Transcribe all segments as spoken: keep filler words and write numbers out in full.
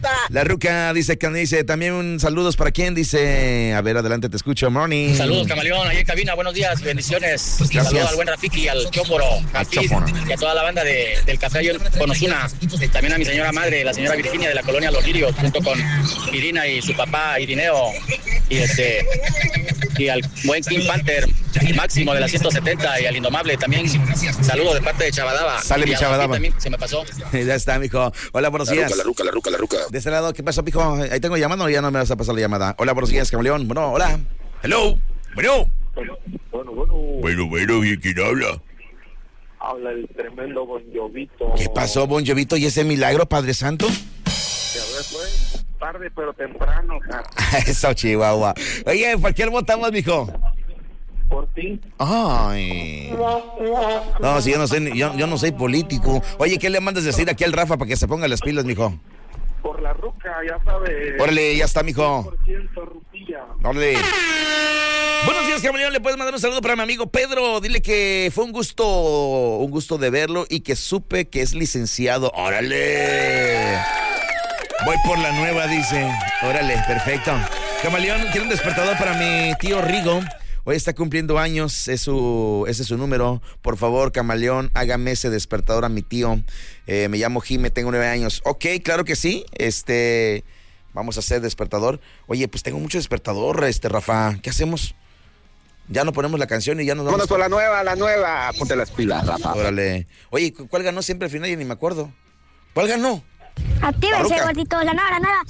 La Ruca dice que dice también un saludos para quién, dice, a ver, adelante, te escucho, morning. Saludos, camaleón, ahí en cabina, buenos días, bendiciones. Gracias. Saludos al buen Rafiki, al Chóforo, Hafiz, y a toda la banda de, del Café con Osuna. También a mi señora madre, la señora Virginia de la colonia Los Lirios, junto con Irina y su papá Irineo, y este y al buen King Panther, Máximo de la ciento setenta, y al Indomable también. Saludos de parte de Chabadaba. Sale mi Chabadaba. También se me pasó. Ya está, mijo. Hola, buenos La días. ruca, la ruca, la ruca, la ruca. De este lado, ¿qué pasa, mijo? Ahí tengo llamada o ya no me vas a pasar la llamada. Hola, buenos días, camaleón. Bueno, hola. Hello. Bueno. Bueno, bueno. Bueno, bueno, ¿y quién habla? Habla el tremendo Bon Jovito. ¿Qué pasó, Bon Jovito? ¿Y ese milagro, Padre Santo? Ya ves, pues, tarde pero temprano, cara. Eso, Chihuahua. Oye, ¿por qué votamos, mijo? Por ti. Ay. No, si yo no soy, yo, yo no soy político. Oye, ¿qué le mandas decir aquí al Rafa para que se ponga las pilas, mijo? Por la ruca, ya sabes. Órale, ya está, mijo. cien por ciento rupilla. Órale. Buenos días, camaleón. Le puedes mandar un saludo para mi amigo Pedro. Dile que fue un gusto, un gusto de verlo y que supe que es licenciado. Órale. Voy por la nueva, dice. Órale, perfecto. Camaleón, quiero un despertador para mi tío Rigo. Hoy está cumpliendo años, es su, ese es su número. Por favor, Camaleón, hágame ese despertador a mi tío. Eh, me llamo Jime, tengo nueve años. Ok, claro que sí. Este, vamos a hacer despertador. Oye, pues tengo mucho despertador, este, Rafa. ¿Qué hacemos? Ya no ponemos la canción y ya nos vamos. Vámonos con la nueva, la nueva. Ponte las pilas, Rafa. Órale. Oye, ¿cuál ganó siempre al final? Ya ni me acuerdo. ¿Cuál ganó? Actívense, Baruca. gorditos, la nada, la nada.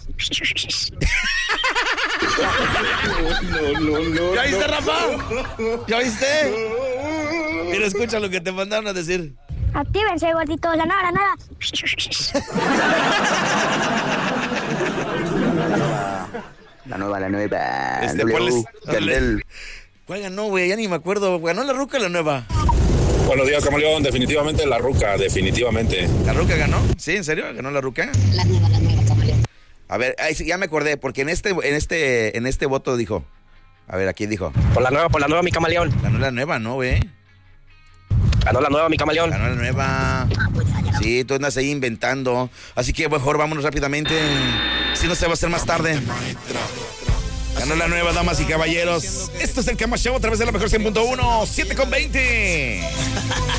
No, no, no. ¿Ya viste, Rafa? ¿Ya viste? Mira, escucha lo que te mandaron a decir. Actívense, gorditos, la nada, la nada. La nueva, la nueva. Este, W, ponles- Gardel. ¿Cuál ganó, güey? Ya ni me acuerdo. ¿Ganó la Ruca o la nueva? Buenos días, camaleón. Definitivamente la ruca, definitivamente. ¿La Ruca ganó? ¿Sí? ¿En serio? ¿Ganó la Ruca? La nueva, la nueva, camaleón. A ver, ay, sí, ya me acordé, porque en este, en este, en este voto dijo. A ver, aquí dijo. Por la nueva, por la nueva, mi camaleón. Ganó la nueva, ¿no, güey? Ganó la nueva, mi camaleón. Ganó la nueva. Sí, tú andas ahí inventando. Así que mejor vámonos rápidamente. Si no se va a hacer más tarde. Ganó la nueva, damas y caballeros. Esto es el Cama Show a través de la mejor cien punto uno, siete con veinte.